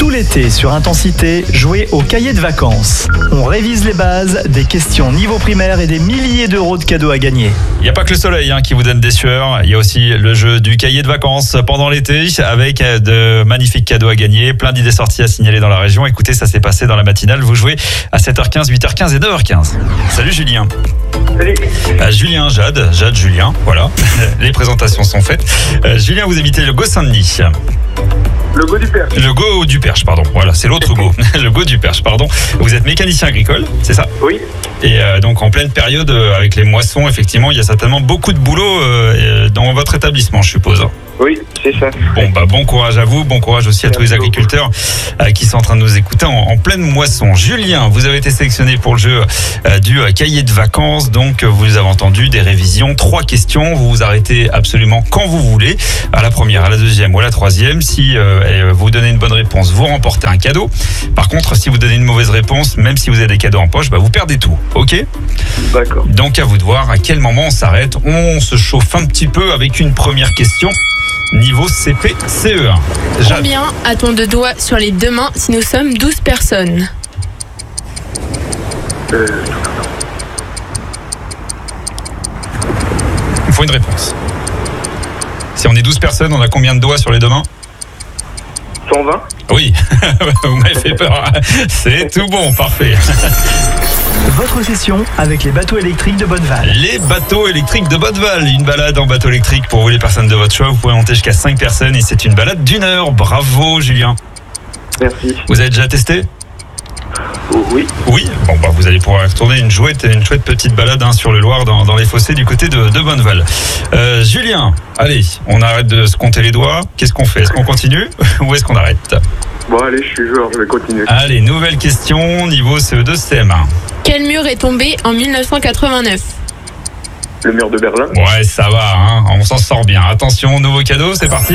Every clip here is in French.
Tout l'été sur Intensité, jouez au cahier de vacances. On révise les bases, des questions niveau primaire et des milliers d'euros de cadeaux à gagner. Il n'y a pas que le soleil qui vous donne des sueurs, il y a aussi le jeu du cahier de vacances pendant l'été avec de magnifiques cadeaux à gagner, plein d'idées sorties à signaler dans la région. Écoutez, ça s'est passé dans la matinale, vous jouez à 7h15, 8h15 et 9h15. Salut Julien. Salut. Julien, Jade, Julien, voilà, les présentations sont faites. Julien, vous habitez le Go-Saint-Denis. Le Go du Perche. Le Go du Perche, pardon. Voilà, c'est l'autre Go. Le Go du Perche, pardon. Vous êtes mécanicien agricole, c'est ça ? Oui. Et donc en pleine période avec les moissons, effectivement, il y a certainement beaucoup de boulot dans votre établissement, je suppose. Oui, c'est ça. Bon courage à vous, bon courage aussi à tous les agriculteurs qui sont en train de nous écouter en pleine moisson. Julien, vous avez été sélectionné pour le jeu du cahier de vacances, donc vous avez entendu des révisions, 3 questions, vous vous arrêtez absolument quand vous voulez, à la première, à la deuxième ou à la troisième. Si vous donnez une bonne réponse, vous remportez un cadeau. Par contre, si vous donnez une mauvaise réponse, même si vous avez des cadeaux en poche, vous perdez tout, ok ? D'accord. Donc à vous de voir à quel moment on s'arrête. On se chauffe un petit peu avec une première question. Niveau CP, CE1. Combien a-t-on de doigts sur les deux mains si nous sommes 12 personnes ? Il faut une réponse. Si on est 12 personnes, on a combien de doigts sur les deux mains ? 120. Oui, vous m'avez fait peur. C'est tout bon, parfait. Votre session avec les bateaux électriques de Bonneval. Les bateaux électriques de Bonneval. Une balade en bateau électrique pour vous les personnes de votre choix. Vous pouvez monter jusqu'à 5 personnes et c'est une balade d'1 heure. Bravo Julien. Merci. Vous avez déjà testé ? Oui. Oui, vous allez pouvoir retourner une chouette petite balade sur le Loir dans les fossés du côté de Bonneval. Julien, allez, on arrête de se compter les doigts. Qu'est-ce qu'on fait ? Est-ce qu'on continue ou est-ce qu'on arrête ? Bon, allez, je suis joueur, je vais continuer. Allez, nouvelle question, niveau CE2 CM1. Quel mur est tombé en 1989 ? Le mur de Berlin. Ouais, ça va, on s'en sort bien. Attention, nouveau cadeau, c'est parti.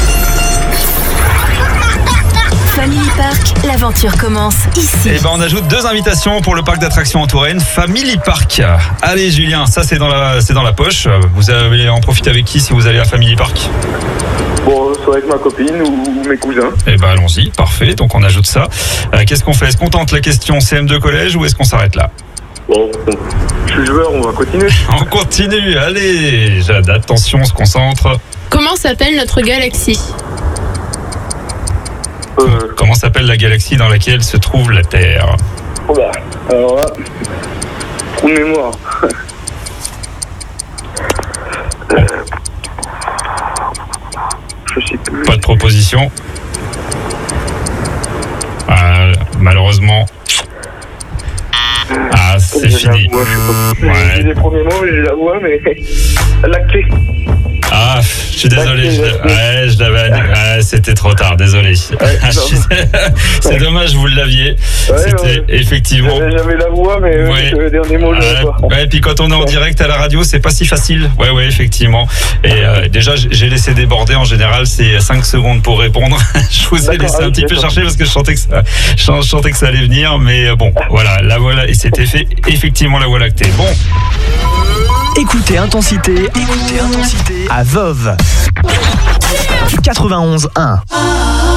Family Park, l'aventure commence ici. On ajoute 2 invitations pour le parc d'attractions en Touraine, Family Park. Allez Julien, ça c'est dans la poche. Vous allez en profiter avec qui si vous allez à Family Park ? Bon, soit avec ma copine ou mes cousins. Allons-y, parfait, donc on ajoute ça. Qu'est-ce qu'on fait ? Est-ce qu'on tente la question CM2 collège ou est-ce qu'on s'arrête là ? Bon, je suis joueur, on va continuer. On continue, allez Jade, attention, on se concentre. Comment s'appelle notre galaxie ? Comment s'appelle la galaxie dans laquelle se trouve la Terre ? Alors là, trou de mémoire. Je sais plus. Pas de proposition. Malheureusement. C'est fini. J'ai les premiers mots, j'ai la voix, mais la clé. Je suis désolé. Je l'avais. C'était trop tard, désolé. C'est dommage, vous l'aviez. C'était effectivement. J'avais la voix, mais le dernier mot, je l'avais pas. Et puis quand on est en direct à la radio, c'est pas si facile. Ouais, effectivement. Et déjà, j'ai laissé déborder. En général, c'est 5 secondes pour répondre. Je vous ai laissé un petit peu chercher parce que je sentais que ça allait venir. Mais bon, voilà, la voilà. Et c'était effectivement la voie lactée. Bon. Écoutez Intensité à Voves 91.1.